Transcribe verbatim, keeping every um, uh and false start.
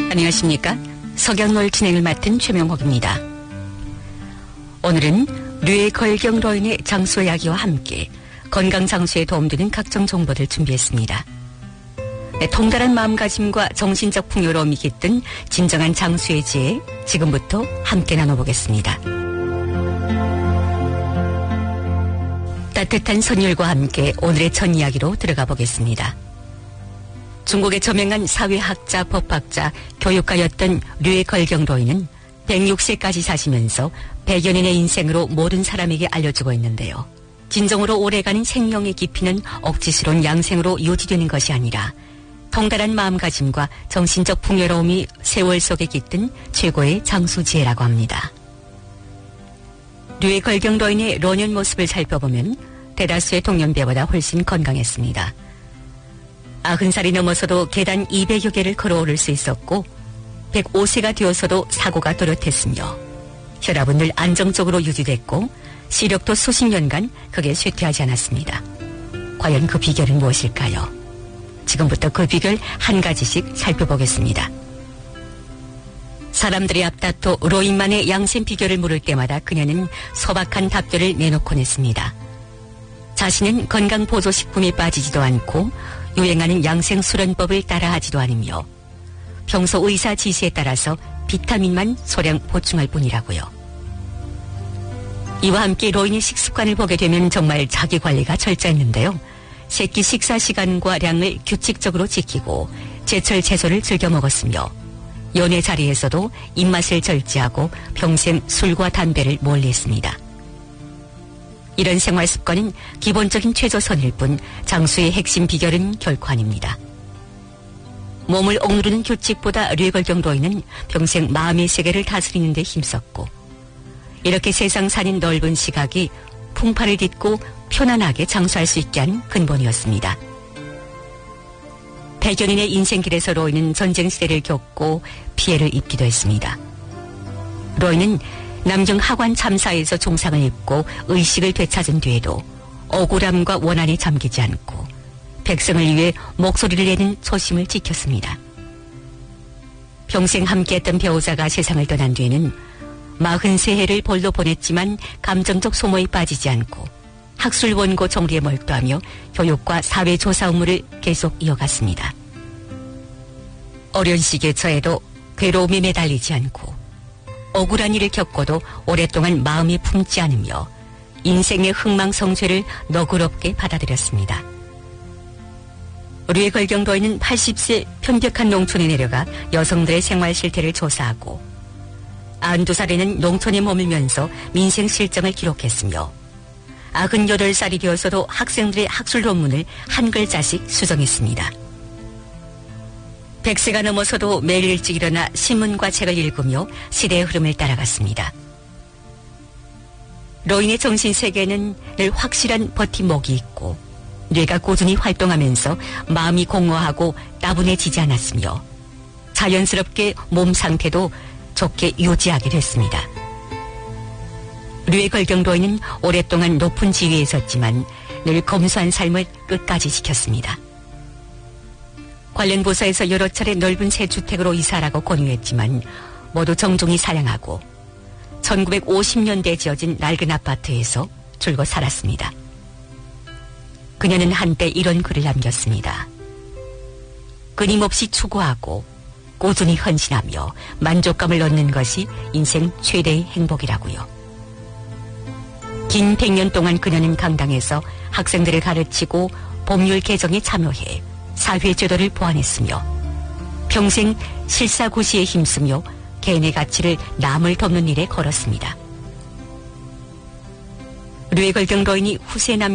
안녕하십니까. 석양놀 진행을 맡은 최명옥입니다. 오늘은 뇌걸경로인의 장수 이야기와 함께 건강장수에 도움되는 각종 정보들 준비했습니다. 네, 통달한 마음가짐과 정신적 풍요로움이 깃든 진정한 장수의 지혜, 지금부터 함께 나눠보겠습니다. 따뜻한 선율과 함께 오늘의 첫 이야기로 들어가 보겠습니다. 중국의 저명한 사회학자, 법학자, 교육가였던 뇌걸경로인은 백육 세까지 사시면서 백여 년의 인생으로 모든 사람에게 알려주고 있는데요. 진정으로 오래가는 생명의 깊이는 억지스러운 양생으로 유지되는 것이 아니라 통달한 마음가짐과 정신적 풍요로움이 세월 속에 깃든 최고의 장수지혜라고 합니다. 뇌걸경로인의 노년 모습을 살펴보면 대다수의 동년배보다 훨씬 건강했습니다. 아흔 살이 넘어서도 계단 이백여 개를 걸어오를 수 있었고 백오 세가 되어서도 사고가 또렷했으며 혈압은 늘 안정적으로 유지됐고 시력도 수십 년간 크게 쇠퇴하지 않았습니다. 과연 그 비결은 무엇일까요? 지금부터 그 비결 한 가지씩 살펴보겠습니다. 사람들이 앞다퉈 로인만의 양생 비결을 물을 때마다 그녀는 소박한 답변을 내놓곤 했습니다. 자신은 건강보조식품에 빠지지도 않고 유행하는 양생수련법을 따라하지도 않으며 평소 의사 지시에 따라서 비타민만 소량 보충할 뿐이라고요. 이와 함께 로인의 식습관을 보게 되면 정말 자기 관리가 철저했는데요. 새끼 식사 시간과 량을 규칙적으로 지키고 제철 채소를 즐겨 먹었으며 연애 자리에서도 입맛을 절제하고 평생 술과 담배를 멀리했습니다. 이런 생활 습관은 기본적인 최저선일 뿐 장수의 핵심 비결은 결코 아닙니다. 몸을 억누르는 규칙보다 뇌걸경로인은 평생 마음의 세계를 다스리는 데 힘썼고 이렇게 세상 산인 넓은 시각이 풍파를 딛고 편안하게 장수할 수 있게 한 근본이었습니다. 백여 년의 인생길에서 로인은 전쟁 시대를 겪고 피해를 입기도 했습니다. 로인은 남경 하관 참사에서 중상을 입고 의식을 되찾은 뒤에도 억울함과 원한에 잠기지 않고 백성을 위해 목소리를 내는 초심을 지켰습니다. 평생 함께했던 배우자가 세상을 떠난 뒤에는 마흔세 해를 벌로 보냈지만 감정적 소모에 빠지지 않고 학술 원고 정리에 몰두하며 교육과 사회조사 업무를 계속 이어갔습니다. 어려운 시기에 처해도 괴로움에 매달리지 않고 억울한 일을 겪고도 오랫동안 마음이 품지 않으며 인생의 흥망성쇠를 너그럽게 받아들였습니다. 뇌걸경로인은 팔십 세 편벽한 농촌에 내려가 여성들의 생활 실태를 조사하고 아흔두 살에는 농촌에 머물면서 민생 실정을 기록했으며 아흔여덟 살이 되어서도 학생들의 학술 논문을 한 글자씩 수정했습니다. 백 세가 넘어서도 매일 일찍 일어나 신문과 책을 읽으며 시대의 흐름을 따라갔습니다. 로인의 정신세계에는 늘 확실한 버팀목이 있고 뇌가 꾸준히 활동하면서 마음이 공허하고 따분해지지 않았으며 자연스럽게 몸 상태도 좋게 유지하게 됐습니다. 뇌걸경로인은 오랫동안 높은 지위에 있었지만 늘 검소한 삶을 끝까지 지켰습니다. 관련 부서에서 여러 차례 넓은 새 주택으로 이사하라고 권유했지만 모두 정중히 사양하고 천구백오십 년대에 지어진 낡은 아파트에서 줄곧 살았습니다. 그녀는 한때 이런 글을 남겼습니다. 끊임없이 추구하고 꾸준히 헌신하며 만족감을 얻는 것이 인생 최대의 행복이라고요. 긴 백 년 동안 그녀는 강당에서 학생들을 가르치고 법률 개정에 참여해 사회제도를 보완했으며 평생 실사구시에 힘쓰며 개인의 가치를 남을 돕는 일에 걸었습니다. 뇌걸경로인이 후세에 남